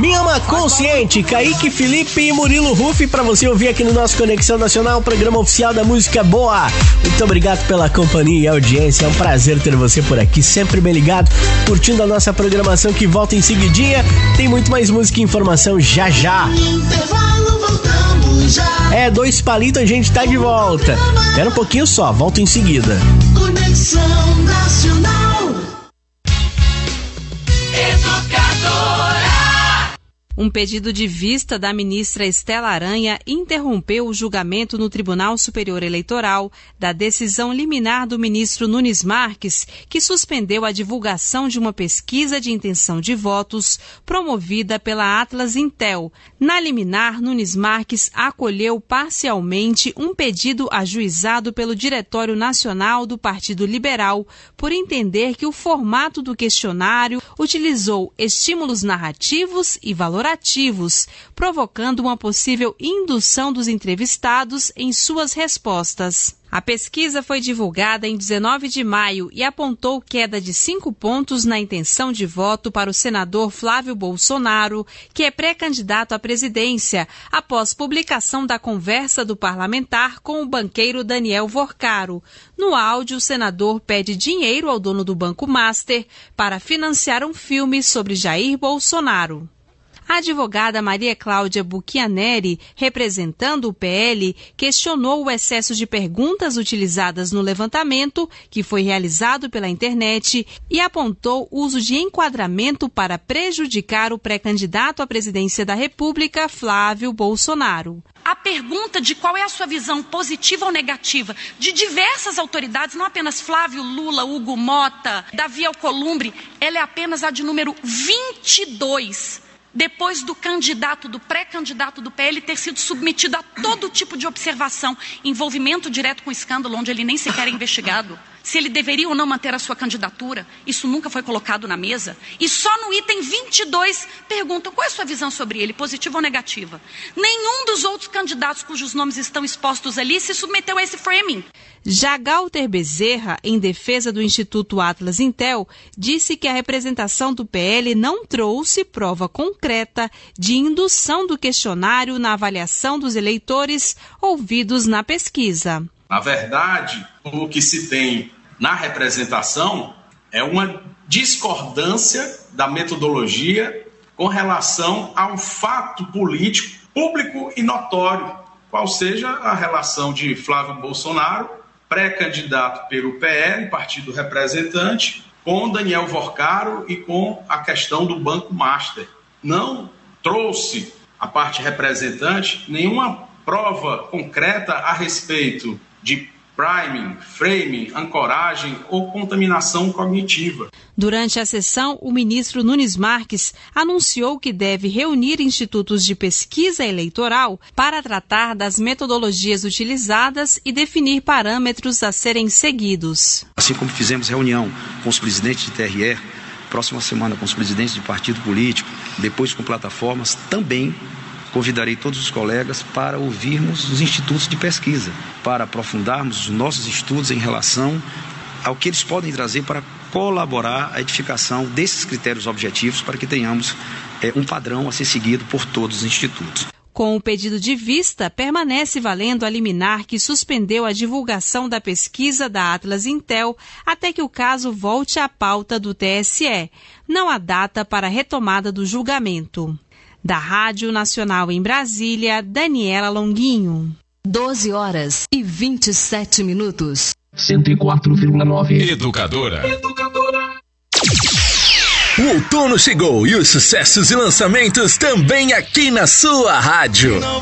Me Ama Consciente, Kaique, Felipe e Murilo Rufi, pra você ouvir aqui no nosso Conexão Nacional, programa oficial da música boa. Muito obrigado pela companhia e audiência, é um prazer ter você por aqui, sempre bem ligado, curtindo a nossa programação que volta em seguidinha. Tem muito mais música e informação já já. É, 2 palitos, a gente tá de volta. Espera um pouquinho só, volto em seguida. Conexão Nacional. Um pedido de vista da ministra Estela Aranha interrompeu o julgamento no Tribunal Superior Eleitoral da decisão liminar do ministro Nunes Marques, que suspendeu a divulgação de uma pesquisa de intenção de votos promovida pela Atlas Intel. Na liminar, Nunes Marques acolheu parcialmente um pedido ajuizado pelo Diretório Nacional do Partido Liberal por entender que o formato do questionário utilizou estímulos narrativos e valorativos, provocando uma possível indução dos entrevistados em suas respostas. A pesquisa foi divulgada em 19 de maio e apontou queda de 5 pontos na intenção de voto para o senador Flávio Bolsonaro, que é pré-candidato à presidência, após publicação da conversa do parlamentar com o banqueiro Daniel Vorcaro. No áudio, o senador pede dinheiro ao dono do Banco Master para financiar um filme sobre Jair Bolsonaro. A advogada Maria Cláudia Buchianeri, representando o PL, questionou o excesso de perguntas utilizadas no levantamento, que foi realizado pela internet, e apontou uso de enquadramento para prejudicar o pré-candidato à presidência da República, Flávio Bolsonaro. A pergunta de qual é a sua visão positiva ou negativa de diversas autoridades, não apenas Flávio, Lula, Hugo Mota, Davi Alcolumbre, ela é apenas a de número 22. Depois do candidato, do pré-candidato do PL ter sido submetido a todo tipo de observação, envolvimento direto com escândalo, onde ele nem sequer é investigado, se ele deveria ou não manter a sua candidatura, isso nunca foi colocado na mesa. E só no item 22 perguntam qual é a sua visão sobre ele, positiva ou negativa. Nenhum dos outros candidatos cujos nomes estão expostos ali se submeteu a esse framing. Já Galter Bezerra, em defesa do Instituto Atlas Intel, disse que a representação do PL não trouxe prova concreta de indução do questionário na avaliação dos eleitores ouvidos na pesquisa. Na verdade, o que se tem na representação é uma discordância da metodologia com relação a um fato político público e notório, qual seja a relação de Flávio Bolsonaro, pré-candidato pelo PL, partido representante, com Daniel Vorcaro e com a questão do Banco Master. Não trouxe a parte representante nenhuma prova concreta a respeito de priming, framing, ancoragem ou contaminação cognitiva. Durante a sessão, o ministro Nunes Marques anunciou que deve reunir institutos de pesquisa eleitoral para tratar das metodologias utilizadas e definir parâmetros a serem seguidos. Assim como fizemos reunião com os presidentes de TRE, próxima semana com os presidentes de partido político, depois com plataformas, também convidarei todos os colegas para ouvirmos os institutos de pesquisa, para aprofundarmos os nossos estudos em relação ao que eles podem trazer para colaborar à edificação desses critérios objetivos para que tenhamos um padrão a ser seguido por todos os institutos. Com o pedido de vista, permanece valendo a liminar que suspendeu a divulgação da pesquisa da Atlas Intel até que o caso volte à pauta do TSE. Não há data para a retomada do julgamento. Da Rádio Nacional em Brasília, Daniela Longuinho. 12h27. 104,9. Educadora. O outono chegou e os sucessos e lançamentos também aqui na sua rádio.